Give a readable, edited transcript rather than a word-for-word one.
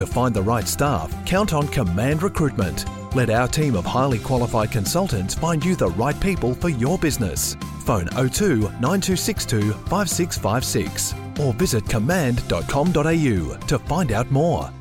To find the right staff, count on Command Recruitment. Let our team of highly qualified consultants find you the right people for your business. Phone 02 9262 5656 or visit command.com.au to find out more.